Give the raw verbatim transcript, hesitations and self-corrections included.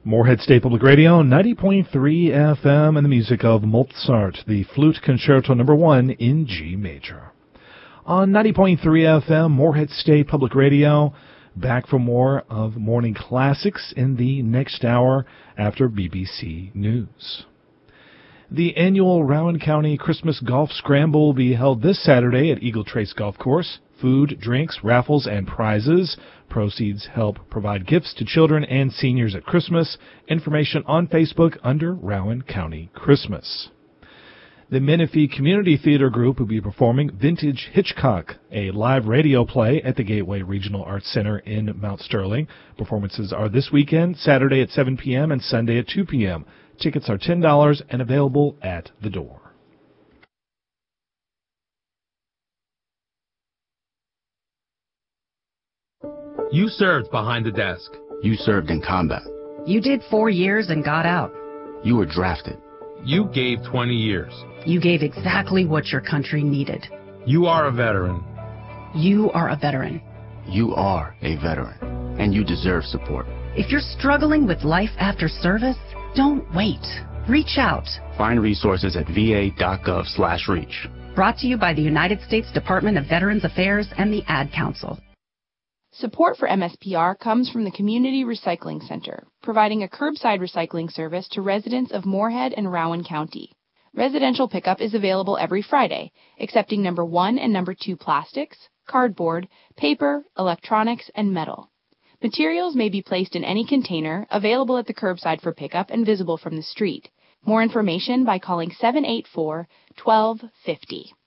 Morehead State Public Radio, ninety point three F M, and the music of Mozart, the Flute Concerto Number One in G Major. On ninety point three F M, Morehead State Public Radio, back for more of Morning Classics in the next hour after B B C News. The annual Rowan County Christmas Golf Scramble will be held this Saturday at Eagle Trace Golf Course. Food, drinks, raffles, and prizes. Proceeds help provide gifts to children and seniors at Christmas. Information on Facebook under Rowan County Christmas. The Menifee Community Theater Group will be performing Vintage Hitchcock, a live radio play at the Gateway Regional Arts Center in Mount Sterling. Performances are this weekend, Saturday at seven p.m. and Sunday at two p.m. Tickets are ten dollars and available at the door. You served behind the desk. You served in combat. You did four years and got out. You were drafted. You gave twenty years. You gave exactly what your country needed. You are a veteran. You are a veteran. You are a veteran, and you deserve support. If you're struggling with life after service, don't wait. Reach out. Find resources at va.gov slash reach. Brought to you by the United States Department of Veterans Affairs and the Ad Council. Support for M S P R comes from the Community Recycling Center, providing a curbside recycling service to residents of Morehead and Rowan County. Residential pickup is available every Friday, accepting number one and number two plastics, cardboard, paper, electronics, and metal. Materials may be placed in any container, available at the curbside for pickup and visible from the street. More information by calling seven eight four, one two five zero.